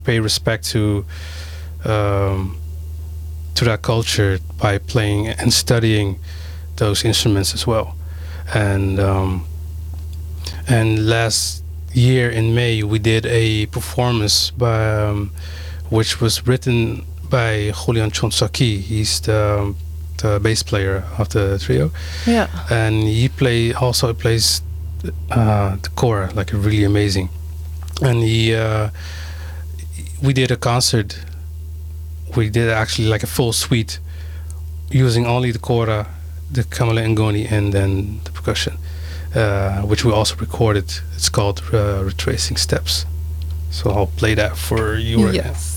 pay respect to that culture by playing and studying those instruments as well. And last year in May we did a performance which was written by Julian Chonsaki. He's the bass player of the trio. Yeah. And he plays the kora, like really amazing. And we did a concert. We did actually like a full suite using only the kora, the kamele ngoni, and then the percussion, which we also recorded. It's called Retracing Steps. So I'll play that for you right now. Yes.